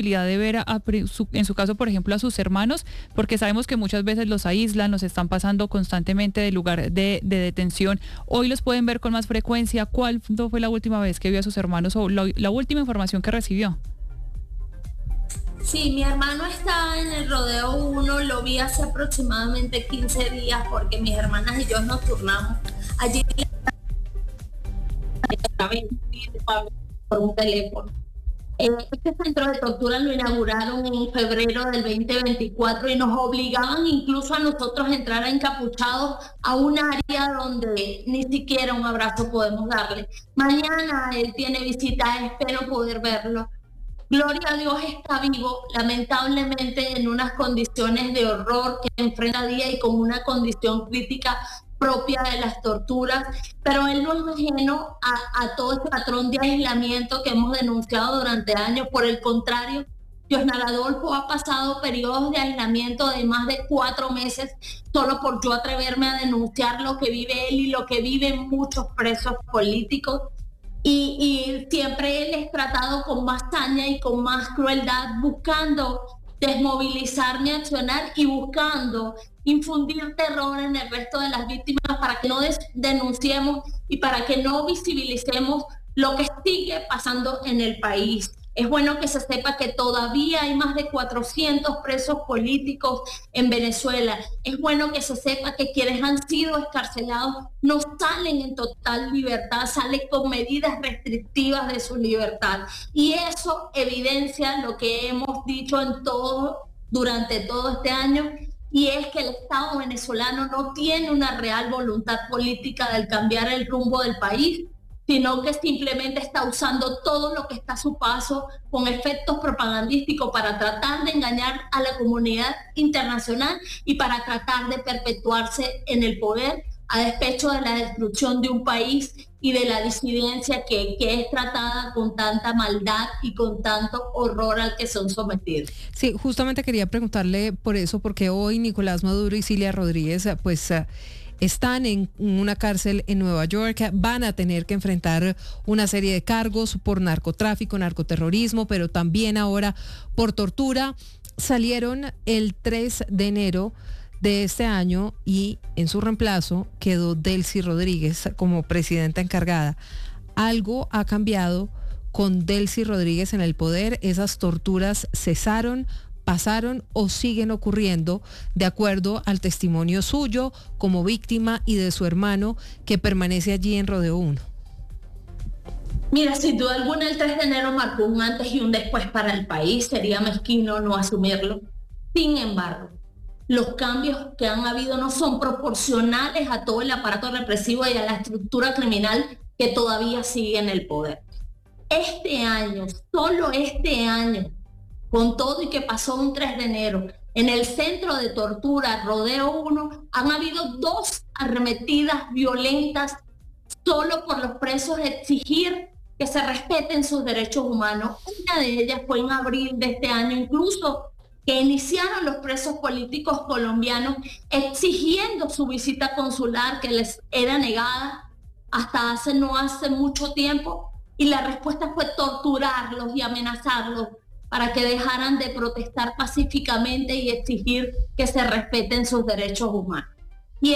posibilidad de ver en su caso, por ejemplo, a sus hermanos? Porque sabemos que muchas veces los aíslan, los están pasando constantemente del lugar de detención. Hoy los pueden ver con más frecuencia. ¿Cuándo fue la última vez que vio a sus hermanos o la última información que recibió? Sí, mi hermano está en el Rodeo 1, lo vi hace aproximadamente 15 días porque mis hermanas y yo nos turnamos allí por un teléfono. Este centro de tortura lo inauguraron en febrero del 2024 y nos obligaban incluso a nosotros a entrar encapuchados a un área donde ni siquiera un abrazo podemos darle. Mañana él tiene visita, espero poder verlo. Gloria a Dios, está vivo, lamentablemente en unas condiciones de horror que enfrenta día y con una condición crítica propia de las torturas, pero él no es ajeno a todo este patrón de aislamiento que hemos denunciado durante años. Por el contrario, Diosdado Adolfo ha pasado periodos de aislamiento de más de 4 meses solo por yo atreverme a denunciar lo que vive él y lo que viven muchos presos políticos. Y siempre él es tratado con más saña y con más crueldad, buscando desmovilizarme a accionar y buscando infundir terror en el resto de las víctimas para que no denunciemos y para que no visibilicemos lo que sigue pasando en el país. Es bueno que se sepa que todavía hay más de 400 presos políticos en Venezuela. Es bueno que se sepa que quienes han sido escarcelados no salen en total libertad, salen con medidas restrictivas de su libertad. Y eso evidencia lo que hemos dicho durante todo este año, y es que el Estado venezolano no tiene una real voluntad política de cambiar el rumbo del país, sino que simplemente está usando todo lo que está a su paso con efectos propagandísticos para tratar de engañar a la comunidad internacional y para tratar de perpetuarse en el poder a despecho de la destrucción de un país y de la disidencia que es tratada con tanta maldad y con tanto horror al que son sometidos. Sí, justamente quería preguntarle por eso, porque hoy Nicolás Maduro y Cilia Rodríguez, pues están en una cárcel en Nueva York, van a tener que enfrentar una serie de cargos por narcotráfico, narcoterrorismo, pero también ahora por tortura. Salieron el 3 de enero de este año y en su reemplazo quedó Delcy Rodríguez como presidenta encargada. ¿Algo ha cambiado con Delcy Rodríguez en el poder? ¿Esas torturas cesaron, pasaron o siguen ocurriendo de acuerdo al testimonio suyo como víctima y de su hermano que permanece allí en Rodeo 1? Mira, sin duda alguna el 3 de enero marcó un antes y un después para el país. Sería mezquino no asumirlo. Sin embargo, los cambios que han habido no son proporcionales a todo el aparato represivo y a la estructura criminal que todavía sigue en el poder. Este año, solo este año, con todo y que pasó un 3 de enero, en el centro de tortura Rodeo 1 han habido 2 arremetidas violentas solo por los presos exigir que se respeten sus derechos humanos. Una de ellas fue en abril de este año, incluso que iniciaron los presos políticos colombianos exigiendo su visita consular que les era negada hasta no hace mucho tiempo, y la respuesta fue torturarlos y amenazarlos para que dejaran de protestar pacíficamente y exigir que se respeten sus derechos humanos. Y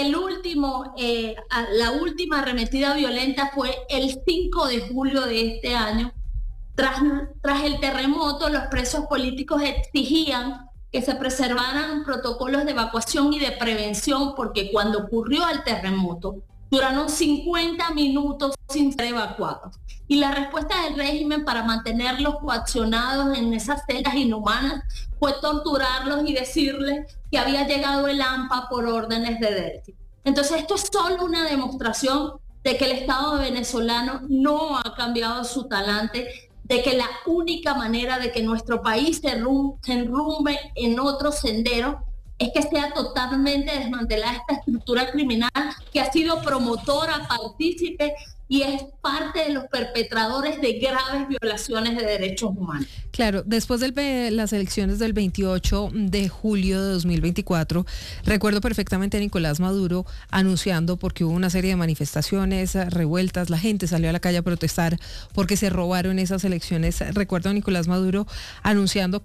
la última arremetida violenta fue el 5 de julio de este año. Tras el terremoto, los presos políticos exigían que se preservaran protocolos de evacuación y de prevención, porque cuando ocurrió el terremoto, duraron 50 minutos sin ser evacuados. Y la respuesta del régimen para mantenerlos coaccionados en esas celdas inhumanas fue torturarlos y decirles que había llegado el AMPA por órdenes de Delcy. Entonces esto es solo una demostración de que el Estado venezolano no ha cambiado su talante, de que la única manera de que nuestro país se enrumbe en otro sendero es que sea totalmente desmantelada esta estructura criminal que ha sido promotora, partícipe y es parte de los perpetradores de graves violaciones de derechos humanos. Claro, después de las elecciones del 28 de julio de 2024, recuerdo perfectamente a Nicolás Maduro anunciando, porque hubo una serie de manifestaciones, revueltas, la gente salió a la calle a protestar porque se robaron esas elecciones. Recuerdo a Nicolás Maduro anunciando